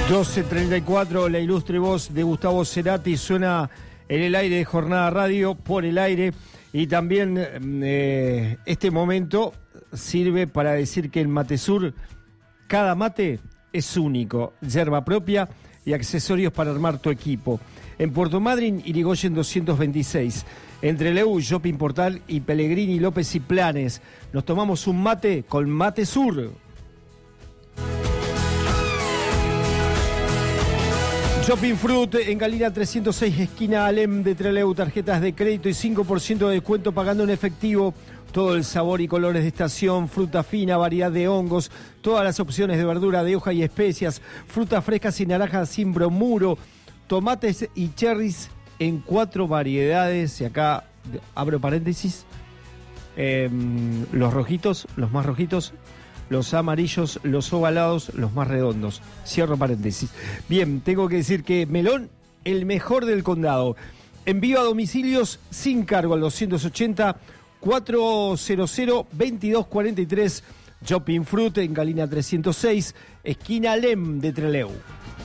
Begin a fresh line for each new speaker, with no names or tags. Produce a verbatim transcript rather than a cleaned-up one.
doce treinta y cuatro, la ilustre voz de Gustavo Cerati suena en el aire de Jornada Radio, por el aire, y también eh, este momento sirve para decir que en Matesur cada mate es único, yerba propia y accesorios para armar tu equipo. En Puerto Madryn, Irigoyen doscientos veintiséis, entre Leu, Shopping Portal y Pellegrini, López y Planes, nos tomamos un mate con Matesur. Shopping Fruit en Galina trescientos seis, esquina Alem de Trelew, tarjetas de crédito y cinco por ciento de descuento pagando en efectivo. Todo el sabor y colores de estación, fruta fina, variedad de hongos, todas las opciones de verdura de hoja y especias, frutas frescas y naranjas sin bromuro, tomates y cherries en cuatro variedades. Y acá abro paréntesis, eh, los rojitos, los más rojitos, los amarillos, los ovalados, los más redondos. Cierro paréntesis. Bien, tengo que decir que Melón, el mejor del condado. Envío a domicilios sin cargo al doscientos ochenta, cuatrocientos, veintidós cuarenta y tres. Shopping Fruit en Galina trescientos seis, esquina Lem de Trelew.